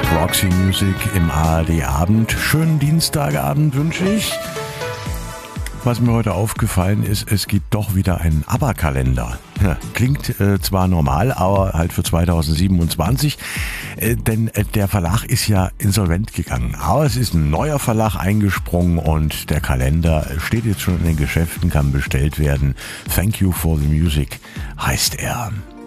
Roxy Music im ARD-Abend. Schönen Dienstagabend wünsche ich. Was mir heute aufgefallen ist, es gibt doch wieder einen ABBA-Kalender. Ja, klingt zwar normal, aber halt für 2027, denn der Verlag ist ja insolvent gegangen. Aber es ist ein neuer Verlag eingesprungen und der Kalender steht jetzt schon in den Geschäften, kann bestellt werden. Thank You for the Music heißt er.